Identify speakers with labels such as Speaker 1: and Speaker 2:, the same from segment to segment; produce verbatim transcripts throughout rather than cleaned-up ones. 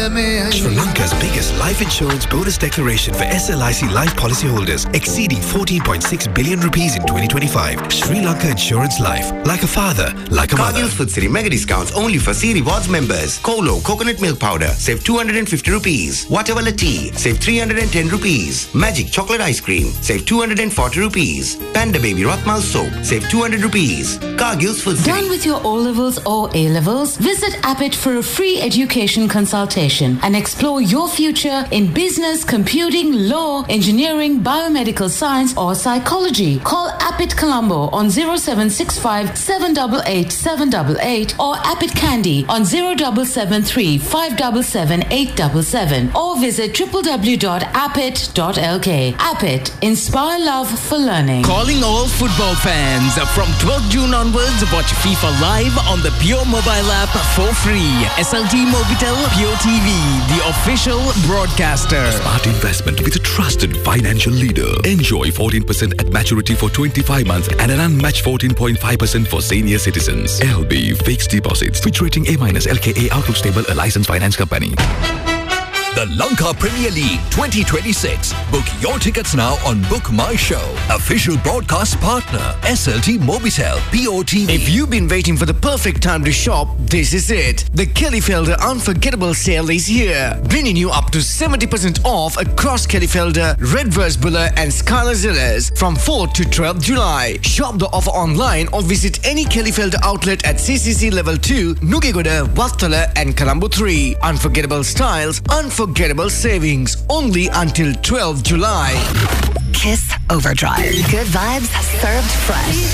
Speaker 1: Sri Lanka's biggest life insurance bonus declaration for S L I C life policyholders, exceeding fourteen point six billion rupees in twenty twenty-five. Sri Lanka Insurance Life. Like a father, like a mother.
Speaker 2: Cargill's Food City mega discounts only for C Rewards members. Colo coconut milk powder, save two hundred fifty rupees. Watermelon tea, save three hundred ten rupees. Magic chocolate ice cream, save two hundred forty rupees. Panda Baby Rotmal soap, save two hundred rupees. Cargill's Food City.
Speaker 3: Done with your O-levels or A-levels? Visit Abbott for a free education consultation and explore your future in business, computing, law, engineering, biomedical science or psychology. Call Abbott Colombo on zero seven six five seven eight eight seven eight eight or Abbott Candy on zero seven seven three five seven seven eight seven seven or visit w w w dot appet dot l k. Abbott, inspire love for learning.
Speaker 4: Calling all football fans. From twelfth of June onwards, watch FIFA live on the Pure mobile app for free. S L T Mobitel Pure T V, the official broadcaster.
Speaker 1: Smart investment with a trusted financial leader. Enjoy fourteen percent at maturity for twenty-five months and an unmatched fourteen point five percent for senior citizens. L B Fixed Deposits. Fitch rating A minus L K A Outlook Stable, a licensed finance company.
Speaker 5: The Lanka Premier League twenty twenty-six. Book your tickets now on Book My Show. Official broadcast partner, S L T Mobitel, P O T V.
Speaker 6: If you've been waiting for the perfect time to shop, this is it. The Kellyfelder Unforgettable Sale is here, bringing you up to seventy percent off across Kellyfelder, Redversbuller and Skylar Zillers from fourth to twelfth of July. Shop the offer online or visit any Kellyfelder outlet at C C C Level two, Nugegoda, Vattala and Colombo three. Unforgettable styles, unforgettable Unforgettable savings only until twelfth of July.
Speaker 7: Kiss Overdrive. Good vibes served fresh.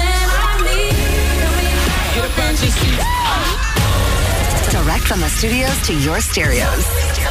Speaker 7: Direct from the studios to your stereos.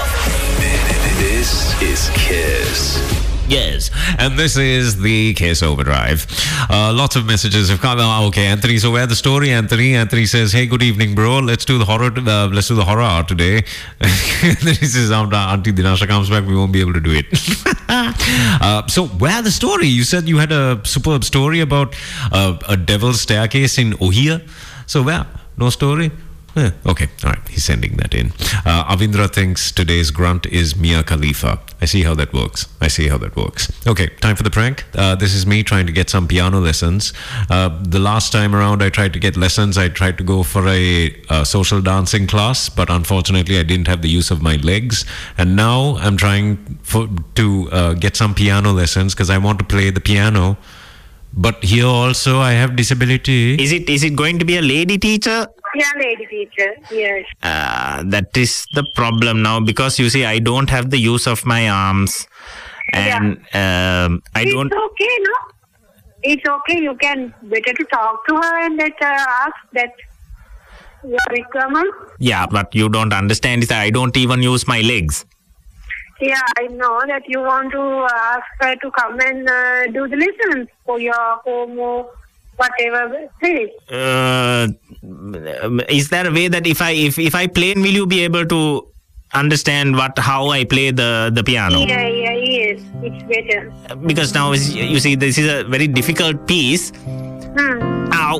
Speaker 8: This is Kiss.
Speaker 9: Yes, and this is the Kiss Overdrive. Uh, lots of messages have come. Oh, okay, Anthony. So where the story, Anthony? Anthony says, "Hey, good evening, bro. Let's do the horror. Uh, let's do the horror hour today." Then he says, "Auntie Dinasha comes back, we won't be able to do it." uh, so where the story? You said you had a superb story about uh, a devil's staircase in Ohio. So where? No story. Yeah, okay, all right. He's sending that in. Uh, Avindra thinks today's grunt is Mia Khalifa. I see how that works. I see how that works. Okay, time for the prank. Uh, this is me trying to get some piano lessons. Uh, the last time around I tried to get lessons, I tried to go for a, a social dancing class, but unfortunately I didn't have the use of my legs. And now I'm trying for, to uh, get some piano lessons because I want to play the piano. But here also I have disability.
Speaker 10: Is it is it going to be a lady teacher?
Speaker 11: Yeah, lady teacher, yes.
Speaker 10: Uh, that is the problem now because you see I don't have the use of my arms. And yeah. um, I
Speaker 11: it's
Speaker 10: don't...
Speaker 11: It's okay, no? It's okay. You can better to talk to her and let her ask that your requirement.
Speaker 10: Yeah, but you don't understand is that I don't even use my legs.
Speaker 11: Yeah, I know that you want to ask her to come and uh, do the lessons for your home or whatever place.
Speaker 10: Uh, is there a way that if I if, if I play, will you be able to understand what how I play the, the piano?
Speaker 11: Yeah, yeah, yes, it's better.
Speaker 10: Because now you see this is a very difficult piece.
Speaker 11: Hmm.
Speaker 10: Ow.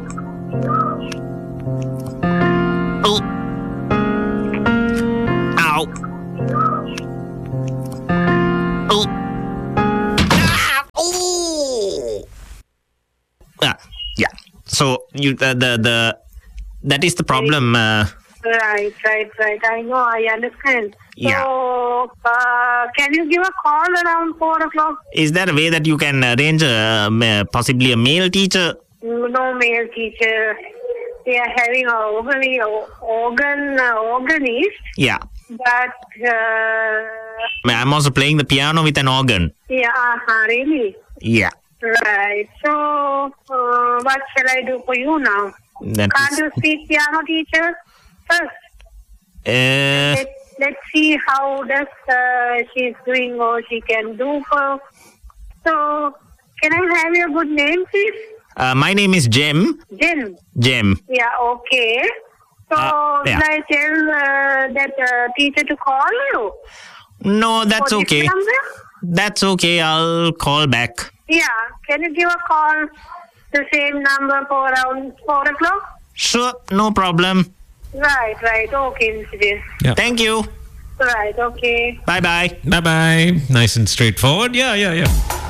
Speaker 10: Oh. Ow. Oh. Ah. Oh. Ah. Yeah. So you the the, the that is the problem. Uh,
Speaker 11: right, right, right. I know. I understand.
Speaker 10: Yeah.
Speaker 11: So uh, can you give a call around four o'clock?
Speaker 10: Is there a way that you can arrange a, uh, possibly a male teacher?
Speaker 11: No male teacher. They are having a organ organ uh, organist.
Speaker 10: Yeah.
Speaker 11: But uh,
Speaker 10: I'm also playing the piano with an organ.
Speaker 11: Yeah. Uh-huh, really.
Speaker 10: Yeah.
Speaker 11: Right. So, uh, what shall I do for you now?
Speaker 10: That
Speaker 11: Can't
Speaker 10: is...
Speaker 11: you speak piano teacher first?
Speaker 10: Uh,
Speaker 11: Let, let's see how does uh, she's doing or she can do for. So, can I have your good name, please?
Speaker 10: Uh, my name is Jem.
Speaker 11: Jem.
Speaker 10: Jem.
Speaker 11: Yeah. Okay. So,
Speaker 10: uh, yeah.
Speaker 11: should I tell uh, that uh, teacher to call you?
Speaker 10: No, that's
Speaker 11: for
Speaker 10: okay.
Speaker 11: This number?
Speaker 10: That's okay. I'll call back.
Speaker 11: Yeah. Can you give a call the same number for around four o'clock?
Speaker 10: Sure. No problem.
Speaker 11: Right, right. Okay, Mister J.
Speaker 9: Yeah.
Speaker 10: Thank you.
Speaker 11: Right, okay.
Speaker 10: Bye bye.
Speaker 9: Bye bye. Nice and straightforward. Yeah, yeah, yeah.